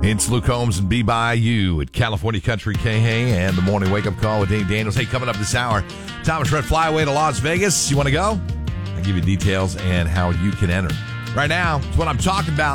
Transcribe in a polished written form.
It's Luke Holmes and Be By You at California Country KH and the Morning Wake Up Call with Dave Daniels. Hey, coming up this hour, Thomas Rhett Flyaway to Las Vegas. You want to go? I'll give you details and how you can enter. Right now, it's what I'm talking about.